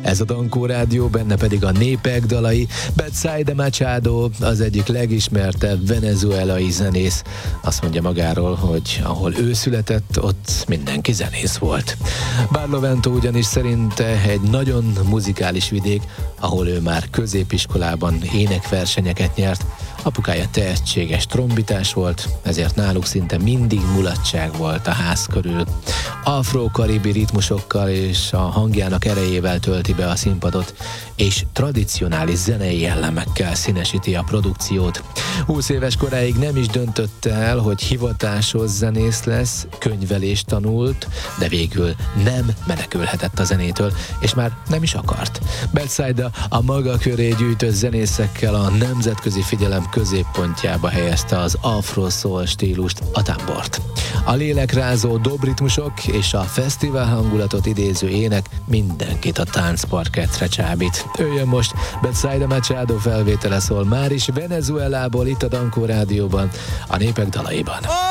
Ez a Dankó Rádió, benne pedig a népek dalai. Betsaida Machado az egyik legismertebb venezuelai zenész. Azt mondja magáról, hogy ahol ő született, ott mindenki zenész volt. Barlovento ugyanis szerinte egy nagyon muzikális vidék, ahol ő már középiskolában énekversenyeket nyert. Apukája tehetséges trombitás volt, ezért náluk szinte mindig mulatság volt a ház körül. Afro-karibi ritmusokkal és a hangjának erejével tölti be a színpadot, és tradicionális zenei jellemekkel színesíti a produkciót. 20 éves koráig nem is döntötte el, hogy hivatásos zenész lesz, könyvelést tanult, de végül nem menekülhetett a zenétől, és már nem is akart. Betsaida a maga köré gyűjtött zenészekkel a nemzetközi figyelem középpontjába helyezte az afro-soul stílust, a tambort. A lélekrázó dobritmusok és a fesztivál hangulatot idéző ének mindenkit a táncparkettre csábít. Ő jön most, Betsaida Machado felvétele szól már is Venezuelából itt a Dankó Rádióban, a népek dalaiban.